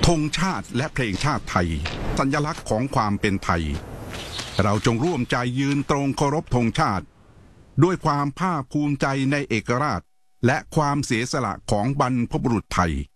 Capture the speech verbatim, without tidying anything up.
ธงชาติและเพลงชาติไทยสัญลักษณ์ของความเป็นไทยเราจงร่วมใจยืนตรงเคารพธงชาติด้วยความภาคภูมิใจในเอกราชและความเสียสละของบรรพบุรุษไทย